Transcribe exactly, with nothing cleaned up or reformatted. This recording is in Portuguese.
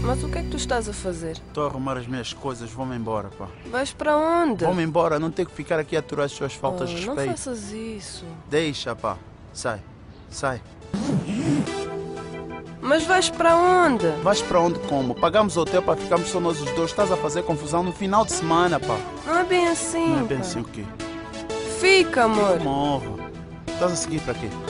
Mas o que é que tu estás a fazer? Estou a arrumar as minhas coisas, vou-me embora, pá. Vais para onde? Vou-me embora, não tenho que ficar aqui a aturar as suas faltas Oh, de não respeito. faças isso. Deixa, pá. Sai, sai. Mas vais para onde? Vais para onde como? Pagamos o hotel para ficarmos só nós os dois. Estás a fazer confusão no final de semana, pá. Não é bem assim. Não é bem pá. assim o quê? Fica, amor. Morro. Estás a seguir para quê?